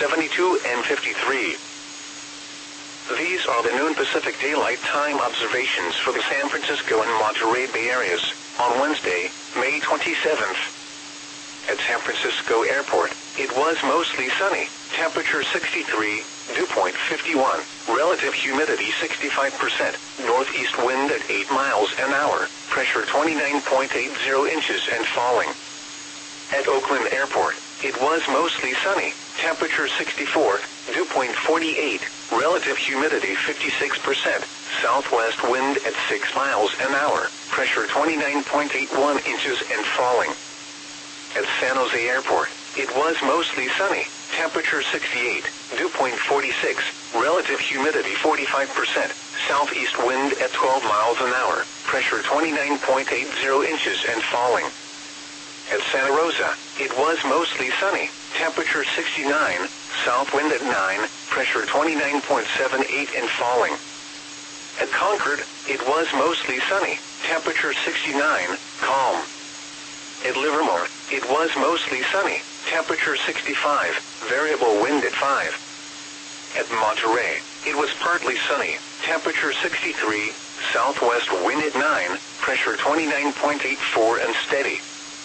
72 and 53. These are the noon Pacific Daylight Time observations for the San Francisco and Monterey Bay areas on Wednesday, May 27th. At San Francisco Airport, it was mostly sunny, temperature 63, dew point 51, relative humidity 65%, northeast wind at 8 miles an hour, pressure 29.80 inches and falling. At Oakland Airport, it was mostly sunny, temperature 64, dew point 48, relative humidity 56%, southwest wind at 6 miles an hour, pressure 29.81 inches and falling. At San Jose Airport, it was mostly sunny, temperature 68, dew point 46, relative humidity 45%, southeast wind at 12 miles an hour, pressure 29.80 inches and falling. At Santa Rosa, it was mostly sunny, temperature 69, south wind at 9, pressure 29.78 and falling. At Concord, it was mostly sunny, temperature 69, calm. At Livermore, it was mostly sunny, temperature 65, variable wind at 5. At Monterey, it was partly sunny, temperature 63, southwest wind at 9, pressure 29.84 and steady.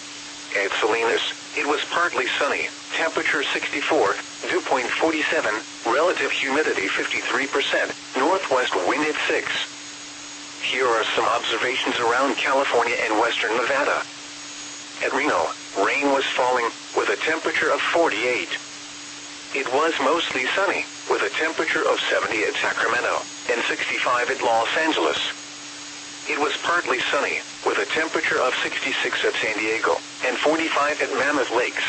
At Salinas, it was partly sunny, temperature 64, dew point 47, relative humidity 53%, northwest wind at 6. Here are some observations around California and western Nevada. At Reno, rain was falling, with a temperature of 48. It was mostly sunny, with a temperature of 70 at Sacramento, and 65 at Los Angeles. It was partly sunny, with a temperature of 66 at San Diego, and 45 at Mammoth Lakes.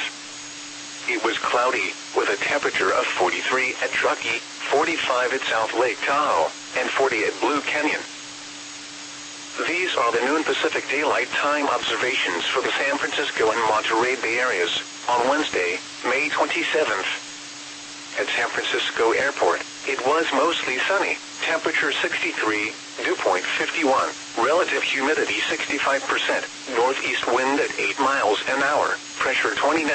It was cloudy, with a temperature of 43 at Truckee, 45 at South Lake Tahoe, and 40 at Blue Canyon. These are the noon Pacific Daylight Time observations for the San Francisco and Monterey Bay areas on Wednesday, May 27th. At San Francisco Airport, it was mostly sunny, temperature 63, dew point 51, relative humidity 65%, northeast wind at 8 miles an hour, pressure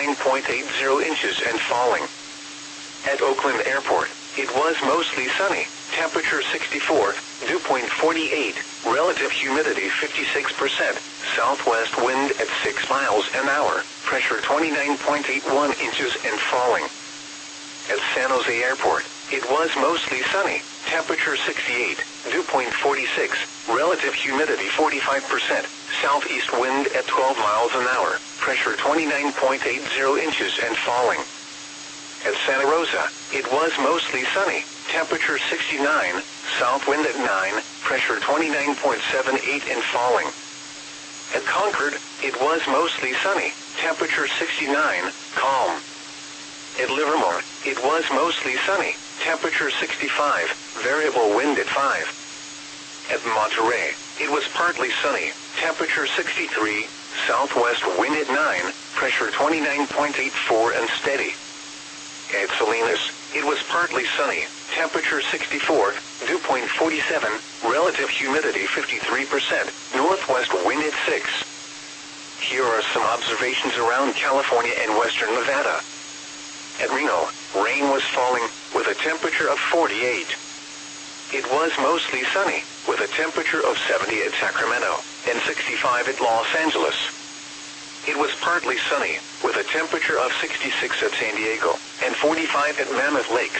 29.80 inches and falling. At Oakland Airport, it was mostly sunny, temperature 64, dew point 48, relative humidity 56%, southwest wind at 6 miles an hour, pressure 29.81 inches and falling. At San Jose Airport, it was mostly sunny, temperature 68, dew point 46, relative humidity 45%, southeast wind at 12 miles an hour, pressure 29.80 inches and falling. At Santa Rosa, it was mostly sunny, temperature 69, south wind at 9, pressure 29.78 and falling. At Concord, it was mostly sunny, temperature 69, calm. At Livermore, it was mostly sunny, temperature 65, variable wind at 5. At Monterey, it was partly sunny, temperature 63, southwest wind at 9, pressure 29.84 and steady. At Salinas, it was partly sunny, temperature 64, dew point 47, relative humidity 53%, northwest wind at 6. Here are some observations around California and western Nevada. At Reno, rain was falling, with a temperature of 48. It was mostly sunny, with a temperature of 70 at Sacramento, and 65 at Los Angeles. It was partly sunny, with a temperature of 66 at San Diego, and 45 at Mammoth Lakes.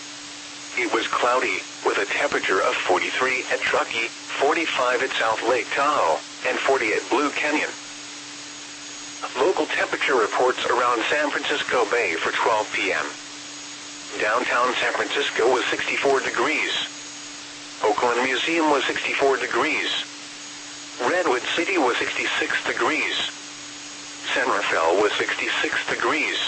It was cloudy, with a temperature of 43 at Truckee, 45 at South Lake Tahoe, and 40 at Blue Canyon. Local temperature reports around San Francisco Bay for 12 p.m. Downtown San Francisco was 64 degrees. Oakland Museum was 64 degrees. Redwood City was 66 degrees. San Rafael was 66 degrees.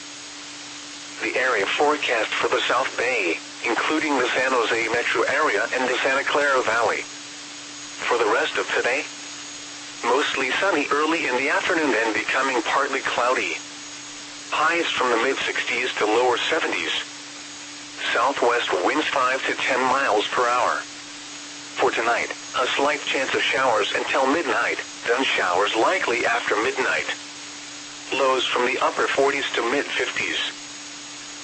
The area forecast for the South Bay, including the San Jose metro area and the Santa Clara Valley. For the rest of today, mostly sunny early in the afternoon and becoming partly cloudy. Highs from the mid-60s to lower 70s. Southwest winds 5 to 10 miles per hour. For tonight, a slight chance of showers until midnight, then showers likely after midnight. Lows from the upper 40s to mid-50s.